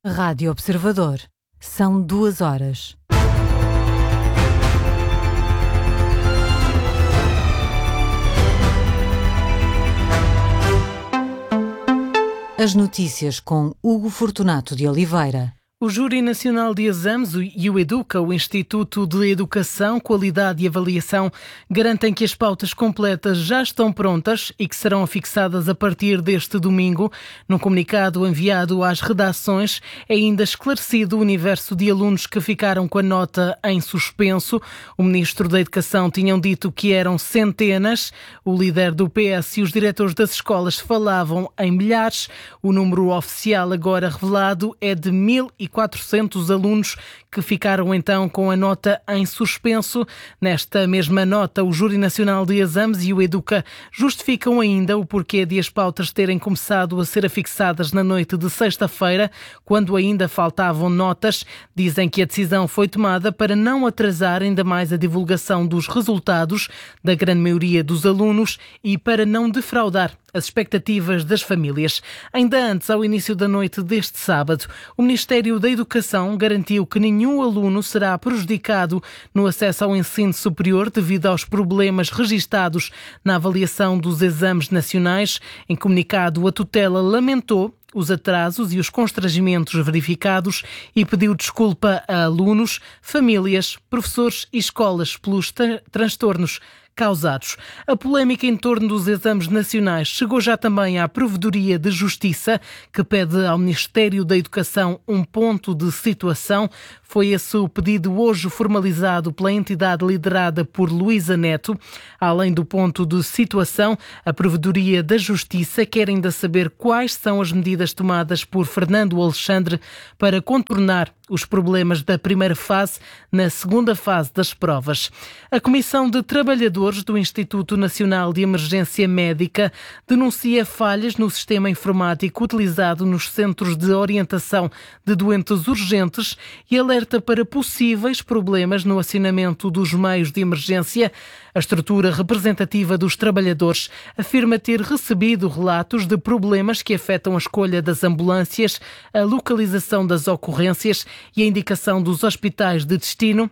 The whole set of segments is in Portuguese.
Rádio Observador. São 2 horas. As notícias com Hugo Fortunato de Oliveira. O Júri Nacional de Exames e o EDUCA, o Instituto de Educação, Qualidade e Avaliação, garantem que as pautas completas já estão prontas e que serão afixadas a partir deste domingo. Num comunicado enviado às redações, é ainda esclarecido o universo de alunos que ficaram com a nota em suspenso. O Ministro da Educação tinham dito que eram centenas. O líder do PS e os diretores das escolas falavam em milhares. O número oficial agora revelado é de 1.400 alunos que ficaram então com a nota em suspenso. Nesta mesma nota, o Júri Nacional de Exames e o EDUCA justificam ainda o porquê de as pautas terem começado a ser afixadas na noite de sexta-feira, quando ainda faltavam notas. Dizem que a decisão foi tomada para não atrasar ainda mais a divulgação dos resultados da grande maioria dos alunos e para não defraudar as expectativas das famílias. Ainda antes, ao início da noite deste sábado, o Ministério da Educação garantiu que nenhum aluno será prejudicado no acesso ao ensino superior devido aos problemas registados na avaliação dos exames nacionais. Em comunicado, a tutela lamentou os atrasos e os constrangimentos verificados e pediu desculpa a alunos, famílias, professores e escolas pelos transtornos causados. A polémica em torno dos exames nacionais chegou já também à Provedoria de Justiça, que pede ao Ministério da Educação um ponto de situação. Foi esse o pedido hoje formalizado pela entidade liderada por Luísa Neto. Além do ponto de situação, a Provedoria da Justiça quer ainda saber quais são as medidas tomadas por Fernando Alexandre para contornar os problemas da primeira fase na segunda fase das provas. A Comissão de Trabalhadores do Instituto Nacional de Emergência Médica denuncia falhas no sistema informático utilizado nos centros de orientação de doentes urgentes e alerta para possíveis problemas no acionamento dos meios de emergência. A estrutura representativa dos trabalhadores afirma ter recebido relatos de problemas que afetam a escolha das ambulâncias, a localização das ocorrências e a indicação dos hospitais de destino.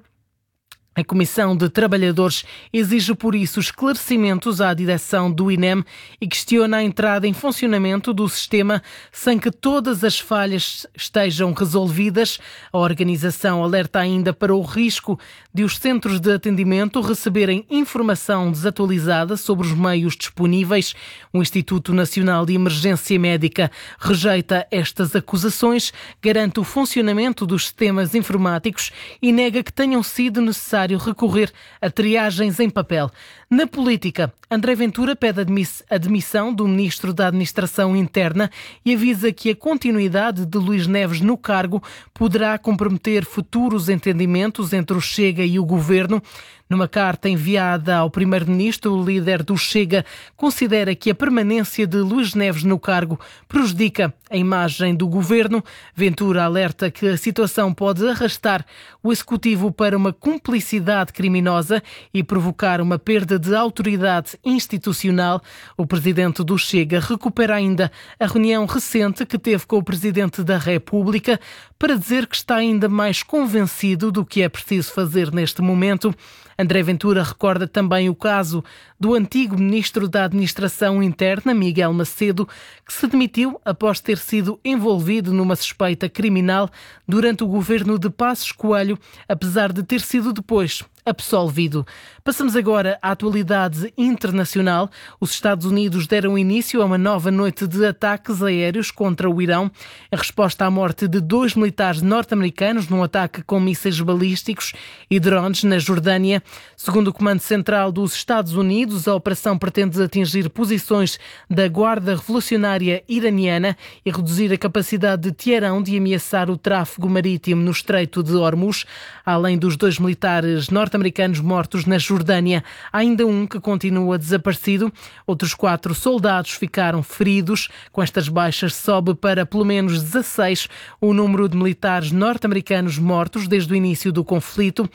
A Comissão de Trabalhadores exige, por isso, esclarecimentos à direção do INEM e questiona a entrada em funcionamento do sistema sem que todas as falhas estejam resolvidas. A organização alerta ainda para o risco de os centros de atendimento receberem informação desatualizada sobre os meios disponíveis. O Instituto Nacional de Emergência Médica rejeita estas acusações, garante o funcionamento dos sistemas informáticos e nega que tenham sido necessários recorrer a triagens em papel. Na política, André Ventura pede a demissão do Ministro da Administração Interna e avisa que a continuidade de Luís Neves no cargo poderá comprometer futuros entendimentos entre o Chega e o Governo. Numa carta enviada ao Primeiro-Ministro, o líder do Chega considera que a permanência de Luís Neves no cargo prejudica a imagem do Governo. Ventura alerta que a situação pode arrastar o Executivo para uma cumplicidade criminosa e provocar uma perda de autoridade institucional. O presidente do Chega recupera ainda a reunião recente que teve com o Presidente da República para dizer que está ainda mais convencido do que é preciso fazer neste momento. André Ventura recorda também o caso do antigo Ministro da Administração Interna, Miguel Macedo, que se demitiu após ter sido envolvido numa suspeita criminal durante o governo de Passos Coelho, apesar de ter sido depois absolvido. Passamos agora à atualidade internacional. Os Estados Unidos deram início a uma nova noite de ataques aéreos contra o Irão, em resposta à morte de 2 militares norte-americanos num ataque com mísseis balísticos e drones na Jordânia. Segundo o Comando Central dos Estados Unidos, a operação pretende atingir posições da Guarda Revolucionária Iraniana e reduzir a capacidade de Teherão de ameaçar o tráfego marítimo no Estreito de Hormuz. Além dos 2 militares norte-americanos mortos na Jordânia, há ainda um que continua desaparecido. Outros 4 soldados ficaram feridos. Com estas baixas sobe para pelo menos 16 o número de militares norte-americanos mortos desde o início do conflito.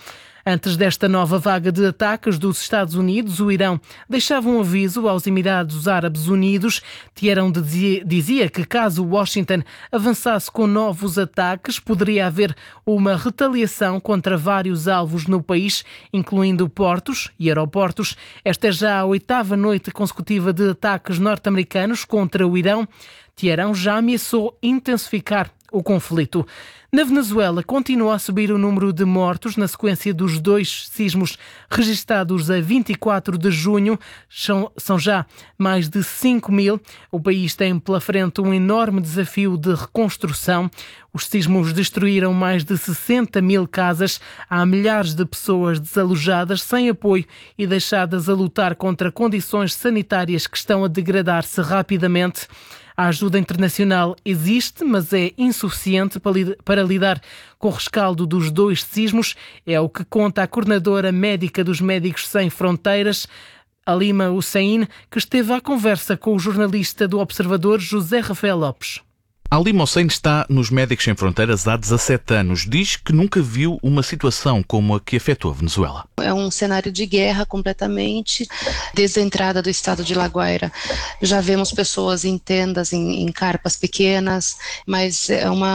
Antes desta nova vaga de ataques dos Estados Unidos, o Irão deixava um aviso aos Emirados Árabes Unidos. Teherão dizia que caso Washington avançasse com novos ataques, poderia haver uma retaliação contra vários alvos no país, incluindo portos e aeroportos. Esta é já a 8ª noite consecutiva de ataques norte-americanos contra o Irão. Teherão já ameaçou intensificar o conflito. Na Venezuela, continua a subir o número de mortos na sequência dos 2 sismos registados a 24 de junho. São já mais de 5.000. O país tem pela frente um enorme desafio de reconstrução. Os sismos destruíram mais de 60.000 casas. Há milhares de pessoas desalojadas, sem apoio e deixadas a lutar contra condições sanitárias que estão a degradar-se rapidamente. A ajuda internacional existe, mas é insuficiente para lidar com o rescaldo dos 2 sismos. É o que conta a coordenadora médica dos Médicos Sem Fronteiras, Halima Hussein, que esteve à conversa com o jornalista do Observador, José Rafael Lopes. Halima Hussein está nos Médicos Sem Fronteiras há 17 anos. Diz que nunca viu uma situação como a que afetou a Venezuela. É um cenário de guerra completamente. Desde a entrada do estado de La Guaira, já vemos pessoas em tendas, em carpas pequenas, mas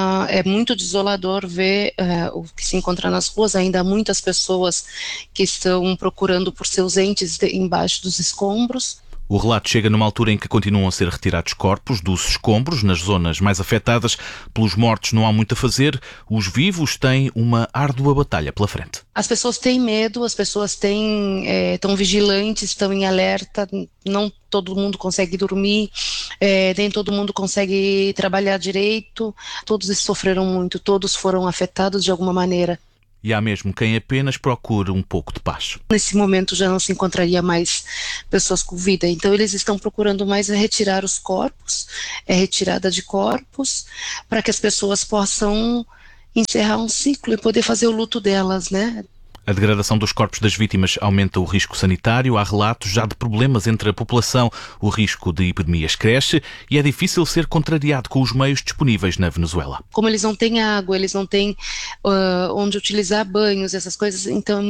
é muito desolador ver o que se encontra nas ruas. Ainda há muitas pessoas que estão procurando por seus entes embaixo dos escombros. O relato chega numa altura em que continuam a ser retirados corpos dos escombros nas zonas mais afetadas. Pelos mortos não há muito a fazer. Os vivos têm uma árdua batalha pela frente. As pessoas têm medo, as pessoas estão vigilantes, estão em alerta. Não todo mundo consegue dormir, nem todo mundo consegue trabalhar direito. Todos sofreram muito, todos foram afetados de alguma maneira. E há mesmo quem apenas procure um pouco de paz. Nesse momento já não se encontraria mais pessoas com vida, então eles estão procurando mais retirar os corpos, retirada de corpos, para que as pessoas possam encerrar um ciclo e poder fazer o luto delas, né? A degradação dos corpos das vítimas aumenta o risco sanitário. Há relatos já de problemas entre a população. O risco de epidemias cresce e é difícil ser contrariado com os meios disponíveis na Venezuela. Como eles não têm água, eles não têm onde utilizar banhos, essas coisas, então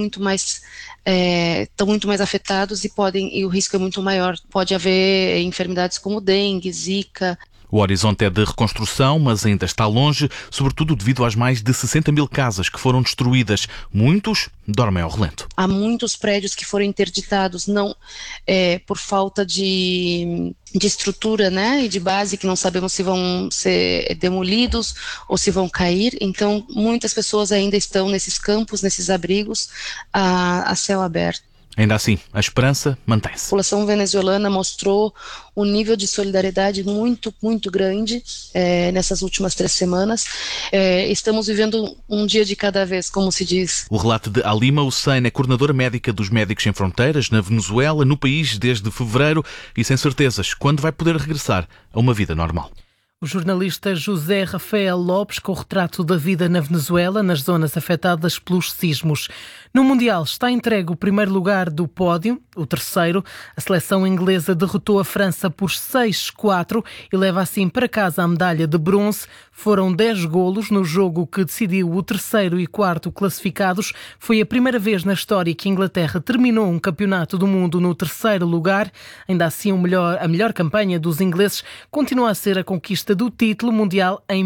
estão muito mais afetados e o risco é muito maior. Pode haver enfermidades como dengue, zika. O horizonte é de reconstrução, mas ainda está longe, sobretudo devido às mais de 60.000 casas que foram destruídas. Muitos dormem ao relento. Há muitos prédios que foram interditados, não por falta de estrutura, né, e de base, que não sabemos se vão ser demolidos ou se vão cair. Então, muitas pessoas ainda estão nesses campos, nesses abrigos, a céu aberto. Ainda assim, a esperança mantém-se. A população venezuelana mostrou um nível de solidariedade muito, muito grande nessas últimas 3 semanas. Estamos vivendo um dia de cada vez, como se diz. O relato de Halima Hussein é coordenadora médica dos Médicos Sem Fronteiras na Venezuela, no país desde fevereiro e sem certezas quando vai poder regressar a uma vida normal. O jornalista José Rafael Lopes com o retrato da vida na Venezuela, nas zonas afetadas pelos sismos. No Mundial está entregue o primeiro lugar do pódio, o terceiro. A seleção inglesa derrotou a França por 6-4 e leva assim para casa a medalha de bronze. Foram 10 golos no jogo que decidiu o terceiro e quarto classificados. Foi a primeira vez na história que a Inglaterra terminou um campeonato do mundo no terceiro lugar. Ainda assim, a melhor campanha dos ingleses continua a ser a conquista do título mundial em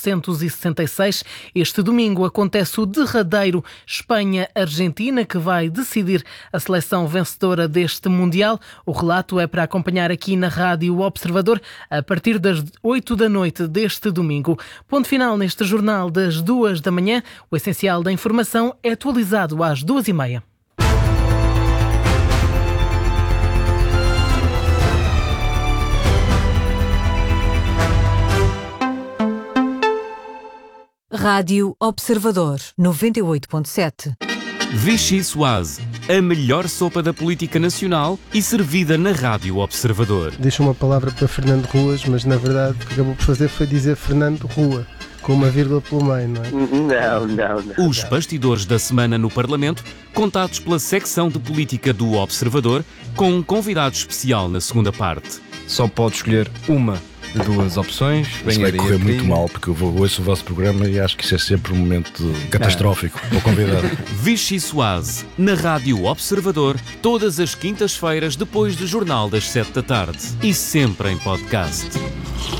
1966. Este domingo acontece o derradeiro Espanha-Argentina, que vai decidir a seleção vencedora deste mundial. O relato é para acompanhar aqui na Rádio Observador a partir das 8 da noite deste domingo. Ponto final neste jornal das 2 da manhã. O essencial da informação é atualizado às 2h30. Rádio Observador 98.7. Vichy Soase, a melhor sopa da política nacional e servida na Rádio Observador. Deixa uma palavra para Fernando Ruas, mas na verdade o que acabou por fazer foi dizer Fernando Rua, com uma vírgula pelo meio, não é? Não. Os bastidores da semana no Parlamento, contados pela secção de política do Observador, com um convidado especial na segunda parte. Só pode escolher uma duas opções. Isso vai correr muito mal, porque eu ouço o vosso programa e acho que isso é sempre um momento catastrófico para o convidado. Vichy Soase, na Rádio Observador, todas as quintas-feiras depois do Jornal das 7 da tarde e sempre em podcast.